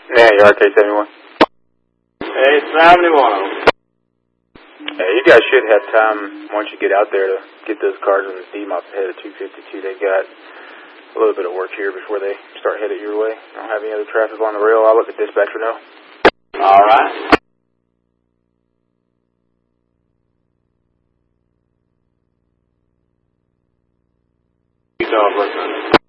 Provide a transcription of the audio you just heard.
Yeah, you're RK71. Hey, 71. Yeah, you guys should have time once you get out there to get those cars on the steam off the head of 252. They got a little bit of work here before they start headed your way. I don't have any other traffic on the rail. I'll let the dispatcher know. All right. He's all listening.